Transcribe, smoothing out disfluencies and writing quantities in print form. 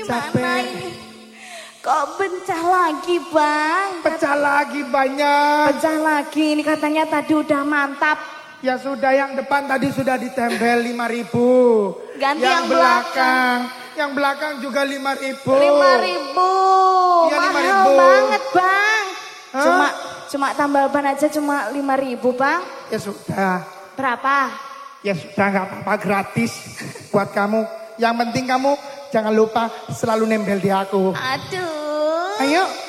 Gimana ini? Kok pecah lagi bang? Pecah lagi banyak. Pecah lagi, ini katanya tadi udah mantap. Ya sudah, yang depan tadi sudah ditempel 5.000. Ganti yang belakang. Yang belakang juga 5.000. 5.000. Ya, Mahal 5.000. banget bang. Hah? Cuma tambal ban aja cuma 5.000 bang. Ya sudah. Berapa? Ya sudah, nggak apa-apa, gratis buat kamu. Yang penting kamu jangan lupa selalu nempel di aku. Aduh. Ayo.